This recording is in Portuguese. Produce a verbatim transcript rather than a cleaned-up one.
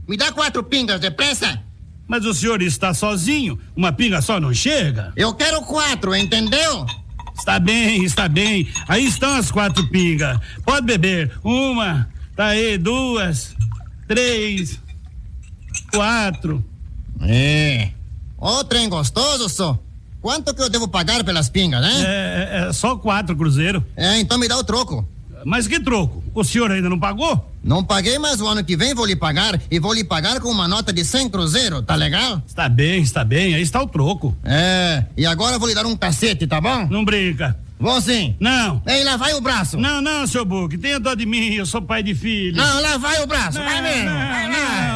Me dá quatro pingas, depressa. Mas o senhor está sozinho, uma pinga só não chega. Eu quero quatro, entendeu? Está bem, está bem. Aí estão as quatro pingas. Pode beber. Uma, tá aí, duas, três, quatro. É. Ô, trem gostoso, só. Quanto que eu devo pagar pelas pingas, né? É, é só quatro cruzeiro. É, então me dá o troco. Mas que troco? O senhor ainda não pagou? Não paguei, mas o ano que vem vou lhe pagar e vou lhe pagar com uma nota de cem cruzeiro, tá legal? Está bem, está bem, aí está o troco. É, e agora eu vou lhe dar um cacete, tá bom? Não brinca. Vou sim. Não. Ei, lá vai o braço. Não, não, seu Buque, tenha dó de mim, eu sou pai de filho. Não, lá vai o braço, Não, vai mesmo. não, Vai não. lá.